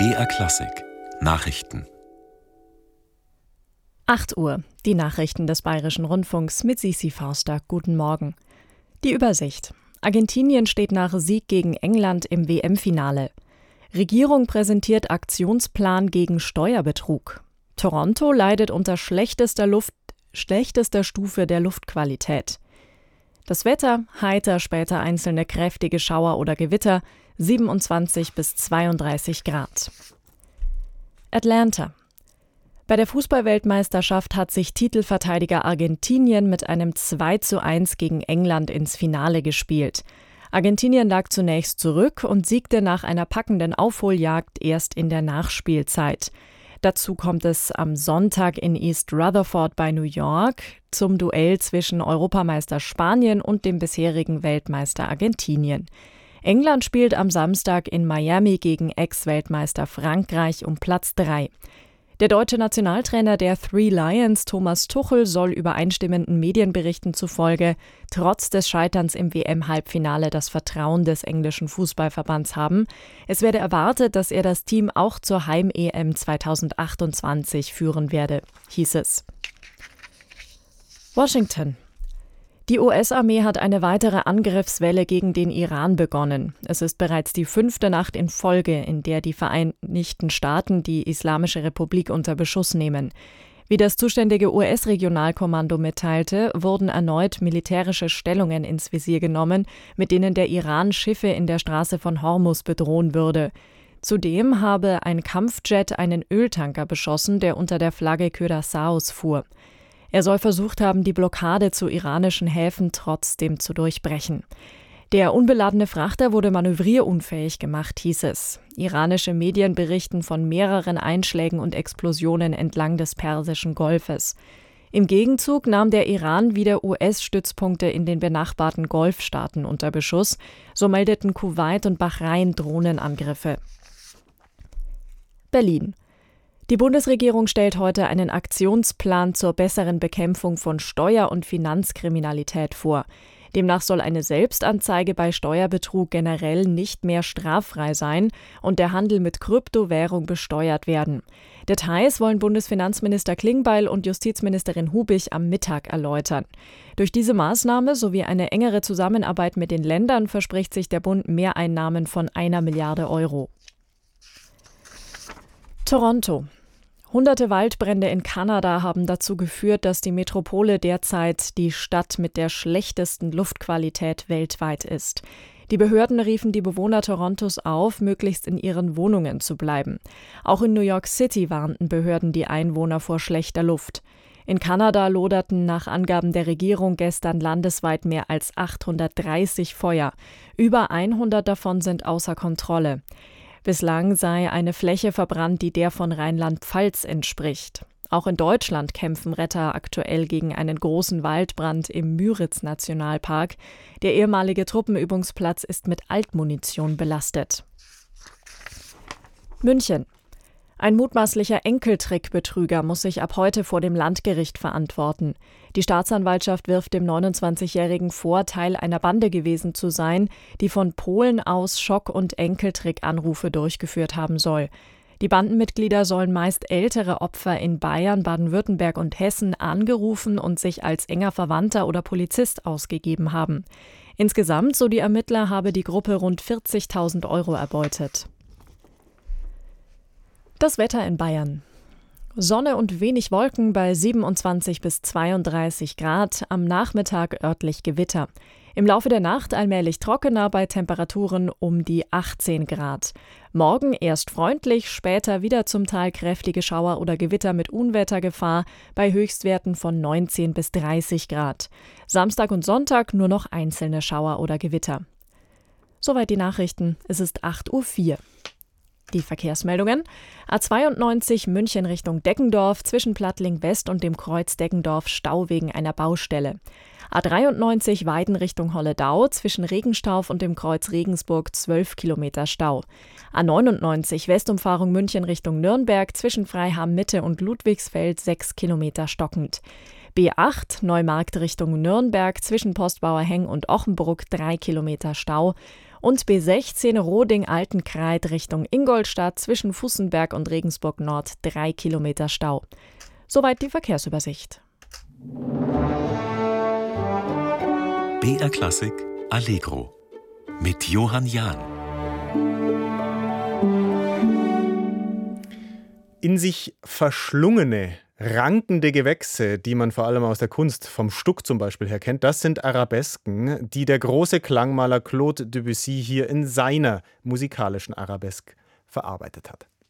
BR Klassik Nachrichten. 8 Uhr, die Nachrichten des Bayerischen Rundfunks mit Sisi Forster. Guten Morgen. Die Übersicht. Argentinien steht nach Sieg gegen England im WM-Finale. Regierung präsentiert Aktionsplan gegen Steuerbetrug. Toronto leidet unter schlechtester Stufe der Luftqualität. Das Wetter, heiter, später einzelne kräftige Schauer oder Gewitter, 27 bis 32 Grad. Atlanta. Bei der Fußballweltmeisterschaft hat sich Titelverteidiger Argentinien mit einem 2:1 gegen England ins Finale gespielt. Argentinien lag zunächst zurück und siegte nach einer packenden Aufholjagd erst in der Nachspielzeit. Dazu kommt es am Sonntag in East Rutherford bei New York zum Duell zwischen Europameister Spanien und dem bisherigen Weltmeister Argentinien. England spielt am Samstag in Miami gegen Ex-Weltmeister Frankreich um Platz 3. Der deutsche Nationaltrainer der Three Lions, Thomas Tuchel, soll übereinstimmenden Medienberichten zufolge trotz des Scheiterns im WM-Halbfinale das Vertrauen des englischen Fußballverbands haben. Es werde erwartet, dass er das Team auch zur Heim-EM 2028 führen werde, hieß es. Washington. Die US-Armee hat eine weitere Angriffswelle gegen den Iran begonnen. Es ist bereits die 5. Nacht in Folge, in der die Vereinigten Staaten die Islamische Republik unter Beschuss nehmen. Wie das zuständige US-Regionalkommando mitteilte, wurden erneut militärische Stellungen ins Visier genommen, mit denen der Iran Schiffe in der Straße von Hormuz bedrohen würde. Zudem habe ein Kampfjet einen Öltanker beschossen, der unter der Flagge Curaçaos fuhr. Er soll versucht haben, die Blockade zu iranischen Häfen trotzdem zu durchbrechen. Der unbeladene Frachter wurde manövrierunfähig gemacht, hieß es. Iranische Medien berichten von mehreren Einschlägen und Explosionen entlang des Persischen Golfes. Im Gegenzug nahm der Iran wieder US-Stützpunkte in den benachbarten Golfstaaten unter Beschuss. So meldeten Kuwait und Bahrain Drohnenangriffe. Berlin. Die Bundesregierung stellt heute einen Aktionsplan zur besseren Bekämpfung von Steuer- und Finanzkriminalität vor. Demnach soll eine Selbstanzeige bei Steuerbetrug generell nicht mehr straffrei sein und der Handel mit Kryptowährung besteuert werden. Details wollen Bundesfinanzminister Klingbeil und Justizministerin Hubig am Mittag erläutern. Durch diese Maßnahme sowie eine engere Zusammenarbeit mit den Ländern verspricht sich der Bund Mehreinnahmen von 1 Milliarde Euro. Toronto. Hunderte Waldbrände in Kanada haben dazu geführt, dass die Metropole derzeit die Stadt mit der schlechtesten Luftqualität weltweit ist. Die Behörden riefen die Bewohner Torontos auf, möglichst in ihren Wohnungen zu bleiben. Auch in New York City warnten Behörden die Einwohner vor schlechter Luft. In Kanada loderten nach Angaben der Regierung gestern landesweit mehr als 830 Feuer. Über 100 davon sind außer Kontrolle. Bislang sei eine Fläche verbrannt, die der von Rheinland-Pfalz entspricht. Auch in Deutschland kämpfen Retter aktuell gegen einen großen Waldbrand im Müritz-Nationalpark. Der ehemalige Truppenübungsplatz ist mit Altmunition belastet. München. Ein mutmaßlicher Enkeltrickbetrüger muss sich ab heute vor dem Landgericht verantworten. Die Staatsanwaltschaft wirft dem 29-Jährigen vor, Teil einer Bande gewesen zu sein, die von Polen aus Schock- und Enkeltrick-Anrufe durchgeführt haben soll. Die Bandenmitglieder sollen meist ältere Opfer in Bayern, Baden-Württemberg und Hessen angerufen und sich als enger Verwandter oder Polizist ausgegeben haben. Insgesamt, so die Ermittler, habe die Gruppe rund 40.000 Euro erbeutet. Das Wetter in Bayern. Sonne und wenig Wolken bei 27 bis 32 Grad, am Nachmittag örtlich Gewitter. Im Laufe der Nacht allmählich trockener bei Temperaturen um die 18 Grad. Morgen erst freundlich, später wieder zum Teil kräftige Schauer oder Gewitter mit Unwettergefahr bei Höchstwerten von 19 bis 30 Grad. Samstag und Sonntag nur noch einzelne Schauer oder Gewitter. Soweit die Nachrichten. Es ist 8:04 Uhr. Die Verkehrsmeldungen: A92 München Richtung Deggendorf zwischen Plattling West und dem Kreuz Deggendorf Stau wegen einer Baustelle. A93 Weiden Richtung Holledau zwischen Regenstauf und dem Kreuz Regensburg 12 Kilometer Stau. A99 Westumfahrung München Richtung Nürnberg zwischen Freiham Mitte und Ludwigsfeld 6 Kilometer stockend. B8 Neumarkt Richtung Nürnberg zwischen Postbauer Heng und Ochenbruck 3 Kilometer Stau. und B16 Roding-Altenkreid Richtung Ingolstadt zwischen Fussenberg und Regensburg Nord 3 Kilometer Stau. Soweit die Verkehrsübersicht. BR Klassik Allegro mit Johann Jahn. In sich verschlungene, rankende Gewächse, die man vor allem aus der Kunst, vom Stuck zum Beispiel her kennt, das sind Arabesken, die der große Klangmaler Claude Debussy hier in seiner musikalischen Arabesque verarbeitet hat.